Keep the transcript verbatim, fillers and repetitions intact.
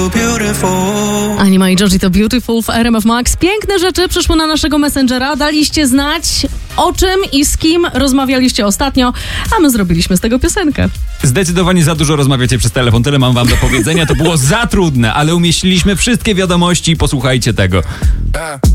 Anima i Georgie to Beautiful w R M F Max. Piękne rzeczy przyszły na naszego Messengera. Daliście znać, o czym i z kim rozmawialiście ostatnio, a my zrobiliśmy z tego piosenkę. Zdecydowanie za dużo rozmawiacie przez telefon. Tyle mam wam do powiedzenia. To było za trudne, ale umieściliśmy wszystkie wiadomości. Posłuchajcie tego.